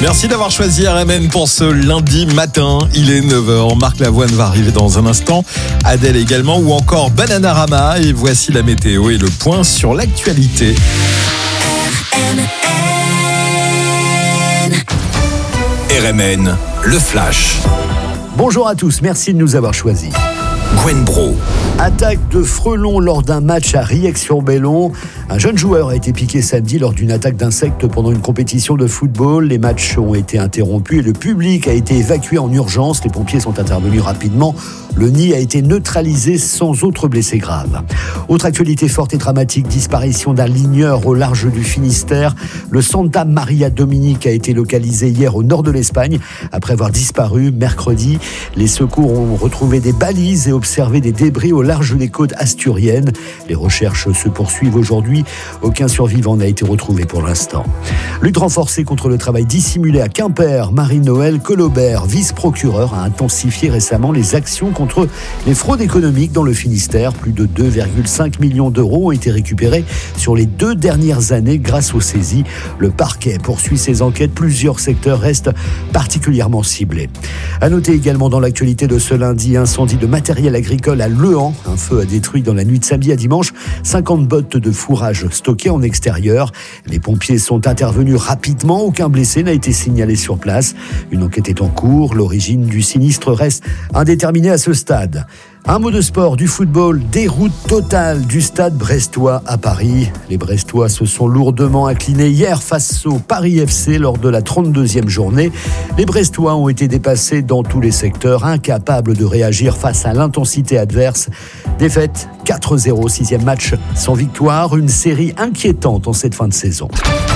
Merci d'avoir choisi RMN pour ce lundi matin. Il est 9h. Marc Lavoine va arriver dans un instant. Adèle également, ou encore Bananarama. Et voici la météo et le point sur l'actualité. RMN, le flash. Bonjour à tous, merci de nous avoir choisis. Gwen Bro. Attaque de frelons lors d'un match à Riec-sur-Bellon. Un jeune joueur a été piqué samedi lors d'une attaque d'insectes pendant une compétition de football. Les matchs ont été interrompus et le public a été évacué en urgence. Les pompiers sont intervenus rapidement. Le nid a été neutralisé sans autre blessé grave. Autre actualité forte et dramatique, disparition d'un ligneur au large du Finistère. Le Santa Maria Dominique a été localisé hier au nord de l'Espagne après avoir disparu mercredi. Les secours ont retrouvé des balises et observé des débris au large des côtes asturiennes. Les recherches se poursuivent aujourd'hui. Aucun survivant n'a été retrouvé pour l'instant. Lutte renforcée contre le travail dissimulé à Quimper. Marie-Noëlle Colobert, vice-procureur, a intensifié récemment les actions contre les fraudes économiques dans le Finistère. Plus de 2,5 millions d'euros ont été récupérés sur les 2 dernières années grâce aux saisies. Le parquet poursuit ses enquêtes. Plusieurs secteurs restent particulièrement ciblés. À noter également dans l'actualité de ce lundi, incendie de matériel agricole à Lehan. Un feu a détruit dans la nuit de samedi à dimanche 50 bottes de fourrage stockées en extérieur. Les pompiers sont intervenus rapidement. Aucun blessé n'a été signalé sur place. Une enquête est en cours. L'origine du sinistre reste indéterminée à ce stade. Un mot de sport, du football, déroute totale du stade brestois à Paris. Les Brestois se sont lourdement inclinés hier face au Paris FC lors de la 32e journée. Les Brestois ont été dépassés dans tous les secteurs, incapables de réagir face à l'intensité adverse. Défaite 4-0, 6e match sans victoire, une série inquiétante en cette fin de saison.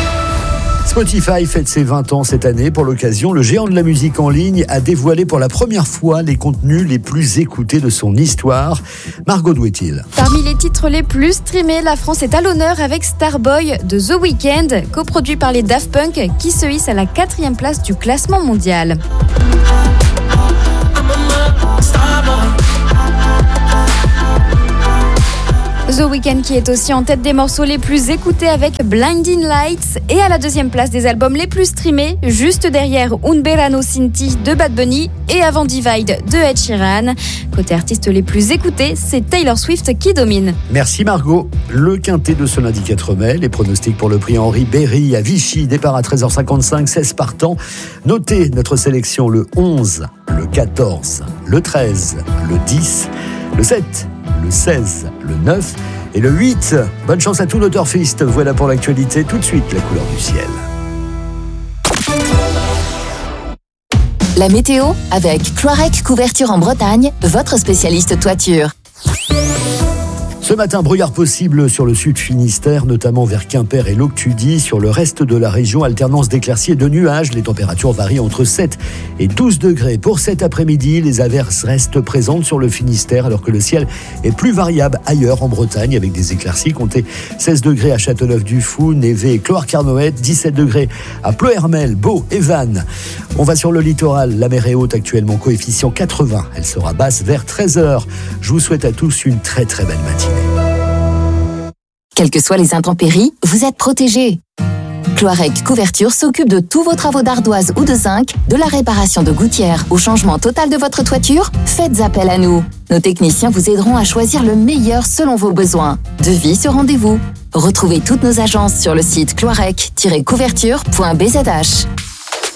Spotify fête ses 20 ans cette année. Pour l'occasion, le géant de la musique en ligne a dévoilé pour la première fois les contenus les plus écoutés de son histoire. Margot, d'où est-il ? Parmi les titres les plus streamés, la France est à l'honneur avec Starboy de The Weeknd, coproduit par les Daft Punk, qui se hisse à la 4e place du classement mondial. The Weeknd qui est aussi en tête des morceaux les plus écoutés avec Blinding Lights et à la 2e place des albums les plus streamés, juste derrière Un Verano Sin Ti de Bad Bunny et avant Divide de Ed Sheeran. Côté artistes les plus écoutés, c'est Taylor Swift qui domine. Merci Margot. Le quintet de ce lundi 4 mai, les pronostics pour le prix Henri Berry à Vichy, départ à 13h55, 16 partants. Notez notre sélection le 11, le 14, le 13, le 10, le 7, le 16, le 9 et le 8. Bonne chance à tous nos turfistes. Voilà pour l'actualité. Tout de suite, la couleur du ciel. La météo avec Cloirec Couverture en Bretagne, votre spécialiste toiture. Ce matin, brouillard possible sur le sud Finistère, notamment vers Quimper et Loctudie. Sur le reste de la région, alternance d'éclaircies et de nuages. Les températures varient entre 7 et 12 degrés. Pour cet après-midi, les averses restent présentes sur le Finistère, alors que le ciel est plus variable ailleurs en Bretagne, avec des éclaircies. Comptez 16 degrés à Châteauneuf-du-Fou, Névé et Cloire-Carnoët, 17 degrés à Pleuhermel, Beau et Vannes. On va sur le littoral. La mer est haute actuellement, coefficient 80. Elle sera basse vers 13h. Je vous souhaite à tous une très très belle matinée. Quelles que soient les intempéries, vous êtes protégés. Cloirec Couverture s'occupe de tous vos travaux d'ardoise ou de zinc, de la réparation de gouttières au changement total de votre toiture. Faites appel à nous. Nos techniciens vous aideront à choisir le meilleur selon vos besoins. Devis sur rendez-vous. Retrouvez toutes nos agences sur le site cloirec-couverture.bzh.